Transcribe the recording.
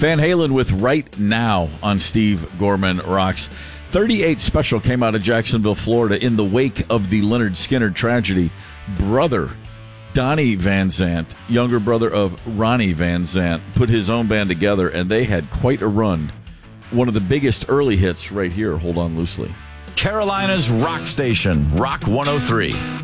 Van Halen with Right Now on Steve Gorman Rocks. 38 Special came out of Jacksonville, Florida in the wake of the Leonard Skinner tragedy. Brother Donnie Van Zant, younger brother of Ronnie Van Zant, put his own band together, and they had quite a run. One of the biggest early hits right here, Hold On Loosely. Carolina's rock station, Rock 103.